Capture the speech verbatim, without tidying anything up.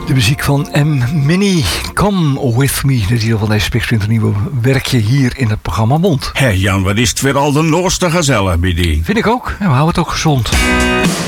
De muziek van M. Mini, Come With Me. De titel van deze Spiksplinter nieuwe werkje hier in het programma Mond. Hé hey Jan, wat is het weer al de Noorste gezellig bij die? Vind ik ook. En we houden het ook gezond.